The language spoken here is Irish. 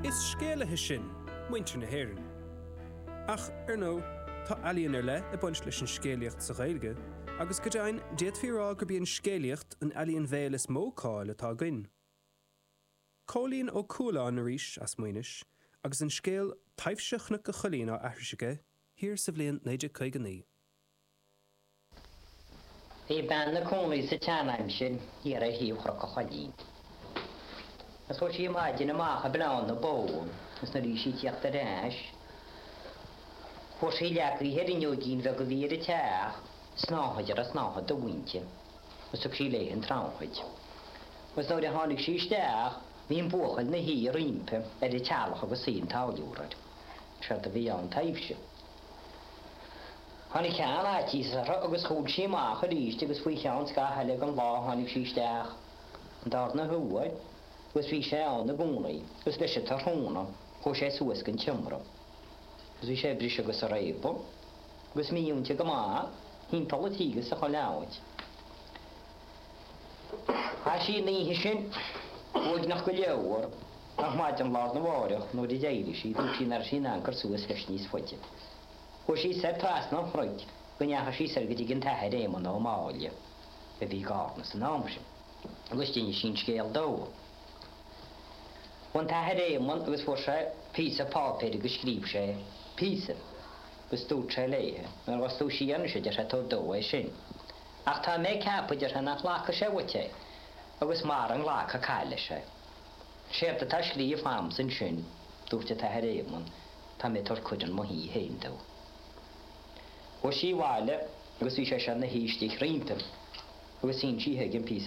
Is scéalathe sin, muintir na hÉireann. Ach nó, tá ealaíonn ar le I buint leis an scéalaíocht sa Ghaeilge, agus go dainn déad fíorá gur bíonn scéalaíocht an ealaíonn bhéal is mócáil atá gainn. Cólíonn ó Cúlán arís as muoinis, agus an scéal taifseachna go cholín á aithrisige, hir sa bhliain 1959. Bhí ben na cúnlaí sa teanaim sin hir a híomh chur go cholín. As fór sí maidin amach a blán na bón, as na rí sí teacht a ráis. Fór sí leacaí herinneó gín bheith go bhíar a teach, snáthaidir a snáthad do bhainte, as a sí léhan tránhaid. Was nóir a tháinig sí isteach, hín bóchail na hí rimpe ar I tealach agus síon táiliúrad. Seart a bhí an taifse. Tháinig ceann átí sa agus chúl sí amach a ríist agus faoi cheann sca heilig an lá tháinig sí isteach. An dar na thuaid, gus bhí sé an na gúnaí, gus leis sé tarthóna, chó sé suas gan timra. Gus bhí sé bris agus a réipo, gus míúnte go má, hín talatígus a cho leabhaid. Tá sí níthe sin, bhuaig nach go leabhar, ach maid an lár na bháireach nó I déiri sí, dú sin ar sin ancar suas leis níos foiite. Chó sí sé tras ná chroid, go neacha sí ar go dtí gin tathe réman ó máile, be bhí gárna san ámsin, agus tíine sin scéal dó. One tathe réman agus fór sé písa pápéir agus scríb sé, písa, gus stút sé léthe, mar was stú sí anna sé de sé tó dó é sin. Ach tá mé ceapaidir a nach lácha sé bhaite, agus mar an lácha cáile sé. Séirta tá slíomh am san sin, dúirte tathe réman, tá mé tar cuidan mo hí héin dó. Ó sí bháile agus bhí sé se na híistí rímta, agus sin sí heigin písa